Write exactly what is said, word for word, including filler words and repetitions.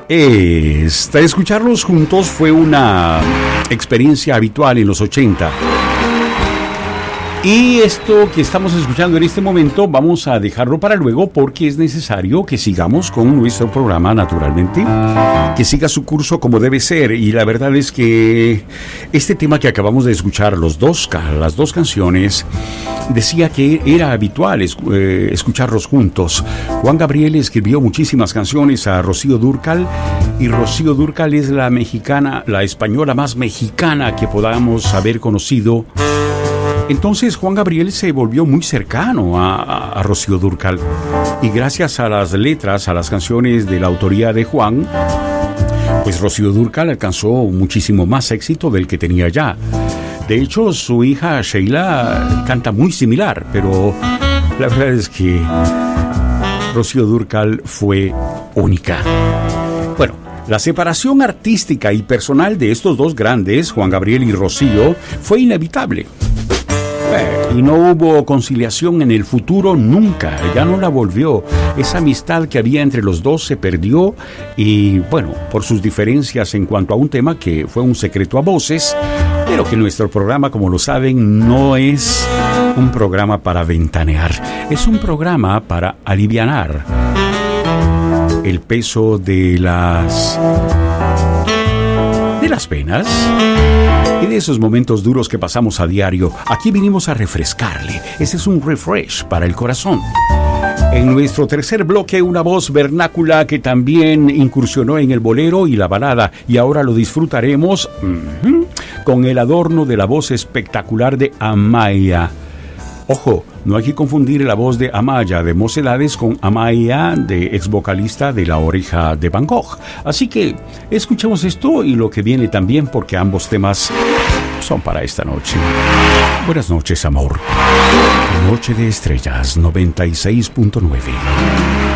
Esta, escucharlos juntos fue una experiencia habitual en los ochenta. Y esto que estamos escuchando en este momento vamos a dejarlo para luego porque es necesario que sigamos con nuestro programa, naturalmente, que siga su curso como debe ser. Y la verdad es que este tema que acabamos de escuchar, los dos, las dos canciones, decía que era habitual eh, escucharlos juntos. Juan Gabriel escribió muchísimas canciones a Rocío Dúrcal y Rocío Dúrcal es la mexicana, la española más mexicana que podamos haber conocido. Entonces Juan Gabriel se volvió muy cercano a, a, a Rocío Dúrcal y gracias a las letras, a las canciones de la autoría de Juan, pues Rocío Dúrcal alcanzó muchísimo más éxito del que tenía ya. De hecho, su hija Sheila canta muy similar, pero la verdad es que Rocío Dúrcal fue única. Bueno, la separación artística y personal de estos dos grandes, Juan Gabriel y Rocío, fue inevitable. Y no hubo conciliación en el futuro nunca, ya no la volvió. Esa amistad que había entre los dos se perdió y, bueno, por sus diferencias en cuanto a un tema que fue un secreto a voces, pero que nuestro programa, como lo saben, no es un programa para ventanear, es un programa para alivianar el peso de las... de las penas y de esos momentos duros que pasamos a diario. Aquí vinimos a refrescarle. Este es un refresh para el corazón. En nuestro tercer bloque, una voz vernácula que también incursionó en el bolero y la balada, y ahora lo disfrutaremos uh-huh, con el adorno de la voz espectacular de Amaya. Ojo, no hay que confundir la voz de Amaya de Mocedades con Amaya, de ex vocalista de La Oreja de Van Gogh. Así que escuchemos esto y lo que viene también, porque ambos temas son para esta noche. Buenas noches, amor. Noche de Estrellas noventa y seis punto nueve.